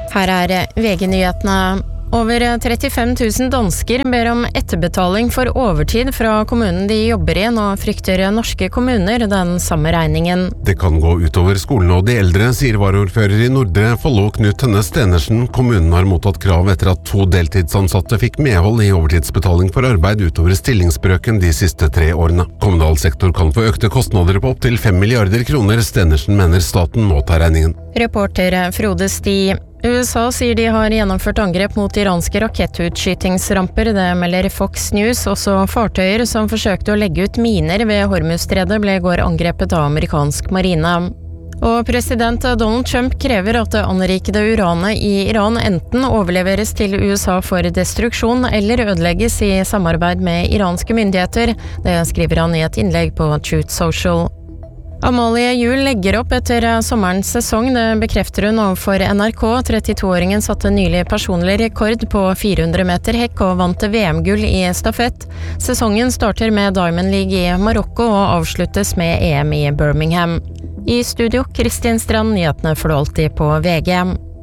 Her VG-nyhetene. Over 35 000 dansker ber om etterbetaling for overtid fra kommunen de jobber i. Nå frykter norske kommuner den samme regningen. Det kan gå utover skolen og de eldre, sier varaordfører i Nordre Follo Knut Tønne Stenersen. Kommunen har mottatt krav etter at 2 deltidsansatte fikk medhold i overtidsbetaling for arbeid utover stillingsbrøken de siste 3 årene. Kommunal sektor kan få økte kostnader på opp til 5 milliarder kroner. Stenersen mener staten må ta regningen. Reporter Frode Sti. USA sier de har gjennomført angrep mot iranske rakettutskytingsramper. Det melder Fox News. Også fartøyer som forsøkte å legge ut miner ved Hormuzstredet ble i går angrepet av amerikansk marine. Og president Donald Trump krever at det anrikede uranet i Iran enten overleveres til USA for destruksjon eller ødelegges i samarbeid med iranske myndigheter. Det skriver han i et innlegg på Truth Social. Amalie Juel legger opp etter sommerens sesong, det bekrefter hun overfor NRK. 32-åringen satte nylig personlig rekord på 400 meter hekk og vant VM-gull i stafett. Sesongen starter med Diamond League i Marokko og avsluttes med EM i Birmingham. I studio, Kristin Strand, nyhetene får du alltid på VG.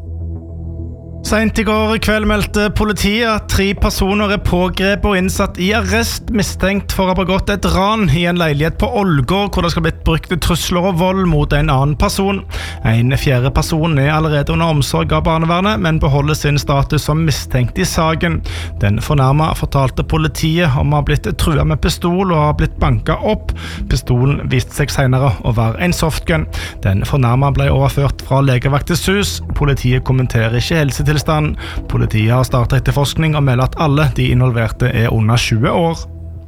Sent i går kveld meldte politiet at 3 personer pågrepet og innsatt i arrest mistenkt for å ha begått et ran i en leilighet på Ålgård, hvor det skal blitt brukt trusler og vold mot en annen person. En 4. person allerede under omsorg av barnevernet, men beholder sin status som mistenkt i saken. Den fornærmede fortalte politiet om å ha blitt truet med pistol og ha blitt banket opp. Pistolen viste seg senere å være en softgun. Den fornærmede ble overført fra legevaktens hus. Politiet kommenterer ikke helsetilstand. Politiet har startet etterforskning og melder at alle de involverte under 20 år.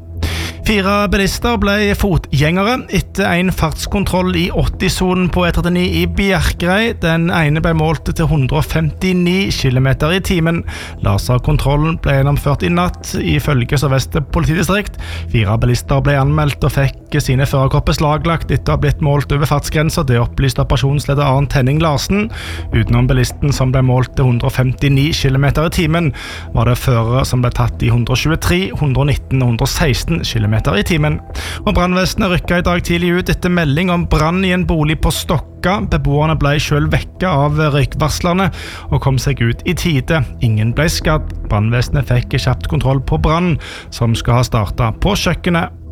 4 bilister ble fotgjengere etter en fartskontroll i 80-sonen på E39 i Bjerkreim. Den ene ble målt til 159 km i timen. Laserkontrollen ble gjennomført i natt ifølge Sør-Vest politidistrikt. 4 bilister ble anmeldt og fikk sine førerkort beslaglagt etter å ha blitt målt over fartsgrenser. Det opplyste operasjonsleder Arnt Henning Larsen. Utenom bilisten som ble målt til 159 km i timen, var det førere som ble tatt i 123, 119 og 116 km i timen. Og brannvesenet rykket i dag tidlig ut etter melding om brann i en bolig på Stokka. Beboerne ble selv vekket av røykvarslerne og kom seg ut i tide. Ingen ble skadd. Brannvesenet fikk kjapt kontroll på brann, som skal ha startet på kjøkkenet.